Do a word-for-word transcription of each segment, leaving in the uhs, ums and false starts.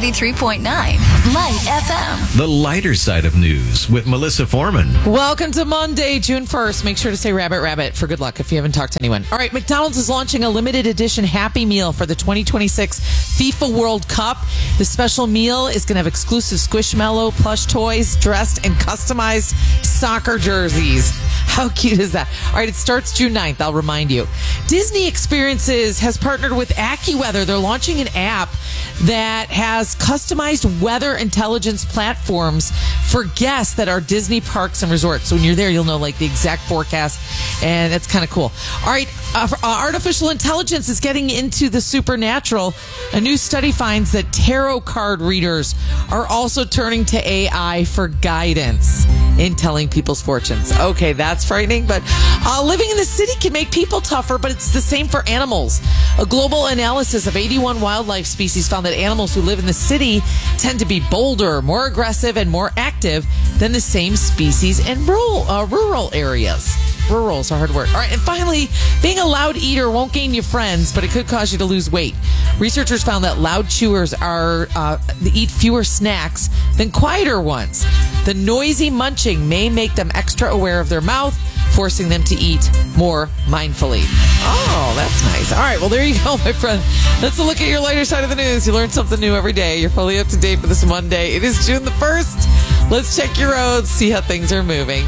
ninety-three point nine Light F M. The lighter side of news with Melissa Foreman. Welcome to Monday, June first. Make sure to say rabbit, rabbit for good luck if you haven't talked to anyone. All right, McDonald's is launching a limited edition Happy Meal for the twenty twenty-six FIFA World Cup. The special meal is going to have exclusive Squishmallow plush toys, dressed and customized soccer jerseys. How cute is that? All right, it starts June ninth, I'll remind you. Disney Experiences has partnered with AccuWeather. They're launching an app that has customized weather intelligence platforms for guests that are Disney parks and resorts. So when you're there, you'll know like the exact forecast, and that's kind of cool. All right, uh, artificial intelligence is getting into the supernatural. A new study finds that tarot card readers are also turning to A I for guidance in telling people's fortunes. Okay, that's frightening, but uh, living in the city can make people tougher, but it's the same for animals. A global analysis of eighty-one wildlife species found that animals who live in the city tend to be bolder, more aggressive, and more active than the same species in rural, uh, rural areas. Rural is a hard word. All right, and finally, being a loud eater won't gain you friends, but it could cause you to lose weight. Researchers found that loud chewers are uh, they eat fewer snacks than quieter ones. The noisy munching may make them extra aware of their mouth, forcing them to eat more mindfully. Oh, that's nice. All right, well, there you go, my friend. Let's look at your lighter side of the news. You learn something new every day. You're fully up to date for this Monday. It is June the first. Let's check your roads, see how things are moving.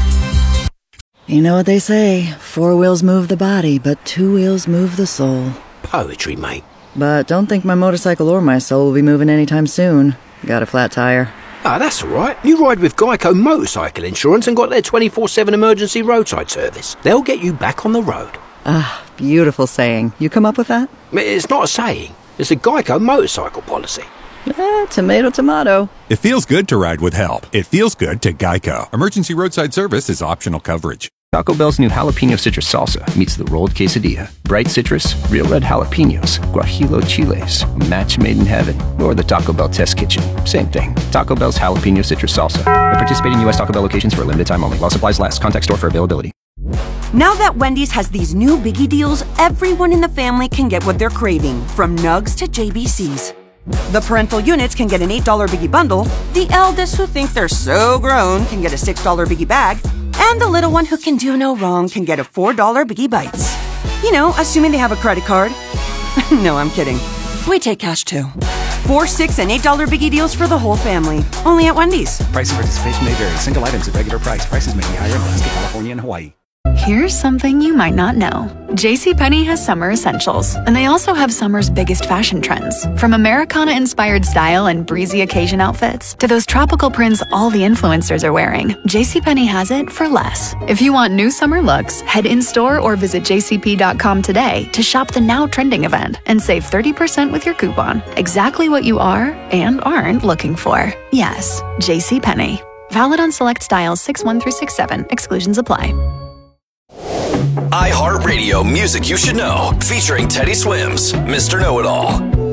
You know what they say, four wheels move the body, but two wheels move the soul. Poetry, mate. But don't think my motorcycle or my soul will be moving anytime soon. Got a flat tire. Ah, that's all right. You ride with Geico Motorcycle Insurance and got their twenty-four seven emergency roadside service. They'll get you back on the road. Ah, beautiful saying. You come up with that? It's not a saying. It's a Geico motorcycle policy. Eh, tomato, tomato. It feels good to ride with help. It feels good to Geico. Emergency roadside service is optional coverage. Taco Bell's new jalapeno citrus salsa meets the rolled quesadilla. Bright citrus, real red jalapenos, guajillo chiles, a match made in heaven, or the Taco Bell test kitchen. Same thing. Taco Bell's jalapeno citrus salsa. At participating U S Taco Bell locations for a limited time only. While supplies last. Contact store for availability. Now that Wendy's has these new biggie deals, everyone in the family can get what they're craving, from nugs to J B Cs. The parental units can get an eight dollar biggie bundle, the eldest who think they're so grown can get a six dollar biggie bag, and the little one who can do no wrong can get a four dollar Biggie Bites. You know, assuming they have a credit card. No, I'm kidding. We take cash too. Four, six, and eight dollar Biggie deals for the whole family. Only at Wendy's. Price and participation may vary. Single items at regular price. Prices may be higher in Alaska, California, and Hawaii. Here's something you might not know. JCPenney has summer essentials, and they also have summer's biggest fashion trends. From Americana-inspired style and breezy occasion outfits to those tropical prints all the influencers are wearing, JCPenney has it for less. If you want new summer looks, head in-store or visit j c p dot com today to shop the now trending event and save thirty percent with your coupon. Exactly what you are and aren't looking for. Yes, JCPenney. Valid on select styles six one through six seven. Exclusions apply. iHeartRadio Music You Should Know, featuring Teddy Swims, Mister Know-It-All.